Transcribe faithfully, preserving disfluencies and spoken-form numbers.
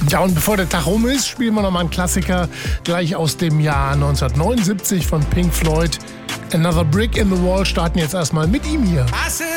Ja, und bevor der Tag rum ist, spielen wir nochmal einen Klassiker gleich aus dem Jahr neunzehnhundertneunundsiebzig von Pink Floyd. Another Brick in the Wall starten jetzt erstmal mit ihm hier.